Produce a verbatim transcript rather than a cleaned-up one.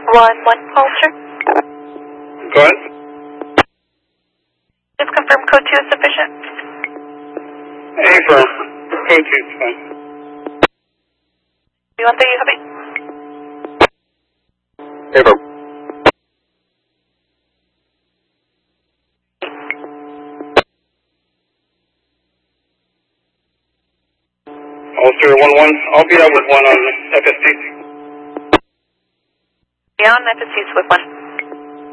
one one Pulsar. Go ahead. Just confirm code two is sufficient. Affirm. Code two is fine. You want the copy? Affirm. Ulster one one, I'll be out with one on F S T. Beyond F S C's with one.